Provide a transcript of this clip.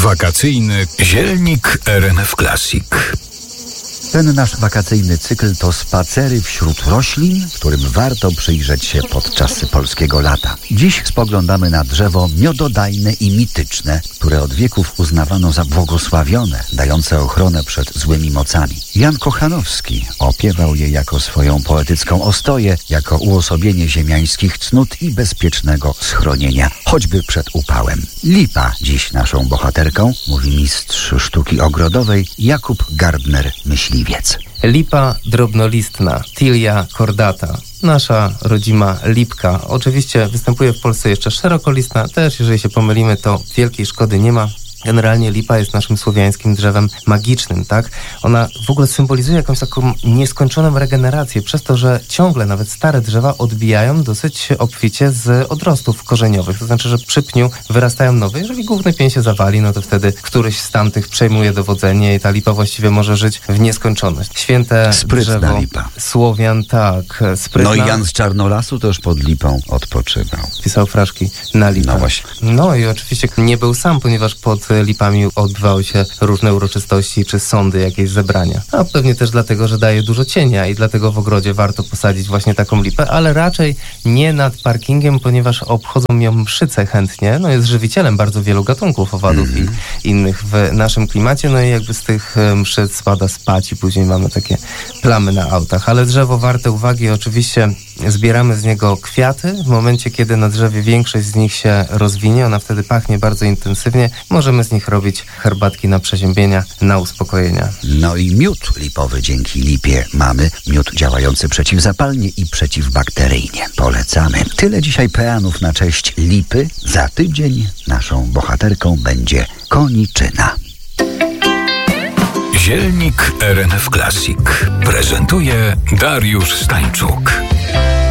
Wakacyjny zielnik RMF Classic. Ten nasz wakacyjny cykl to spacery wśród roślin, którym warto przyjrzeć się podczas polskiego lata. Dziś spoglądamy na drzewo miododajne i mityczne, które od wieków uznawano za błogosławione, dające ochronę przed złymi mocami. Jan Kochanowski opiewał je jako swoją poetycką ostoję, jako uosobienie ziemiańskich cnót i bezpiecznego schronienia, choćby przed upałem. Lipa dziś naszą bohaterką, mówi mistrz sztuki ogrodowej Jakub Gardner-Myśliwiec. Lipa drobnolistna, Tilia cordata. Nasza rodzima lipka. Oczywiście występuje w Polsce jeszcze szerokolistna. Też jeżeli się pomylimy, to wielkiej szkody nie ma. Generalnie lipa jest naszym słowiańskim drzewem magicznym, tak? Ona w ogóle symbolizuje jakąś taką nieskończoną regenerację, przez to, że ciągle nawet stare drzewa odbijają dosyć obficie z odrostów korzeniowych. To znaczy, że przy pniu wyrastają nowe. Jeżeli główny pień się zawali, no to wtedy któryś z tamtych przejmuje dowodzenie i ta lipa właściwie może żyć w nieskończoność. Święte sprytna drzewo lipa. Słowian, tak. Sprytna. No i Jan z Czarnolasu też pod lipą odpoczywał. Pisał fraszki na lipę. No właśnie. No i oczywiście nie był sam, ponieważ pod lipami odbywały się różne uroczystości czy sądy, jakieś zebrania. A pewnie też dlatego, że daje dużo cienia i dlatego w ogrodzie warto posadzić właśnie taką lipę, ale raczej nie nad parkingiem, ponieważ obchodzą ją mszyce chętnie. No jest żywicielem bardzo wielu gatunków owadów i innych w naszym klimacie. No i jakby z tych mszyc spada spać i później mamy takie plamy na autach. Ale drzewo warte uwagi, oczywiście zbieramy z niego kwiaty. W momencie, kiedy na drzewie większość z nich się rozwinie, ona wtedy pachnie bardzo intensywnie. Możemy z nich robić herbatki na przeziębienia, na uspokojenia. No i miód lipowy dzięki lipie mamy. Miód działający przeciwzapalnie i przeciwbakteryjnie. Polecamy. Tyle dzisiaj peanów na cześć lipy. Za tydzień naszą bohaterką będzie koniczyna. Zielnik RMF Classic prezentuje Dariusz Stańczuk.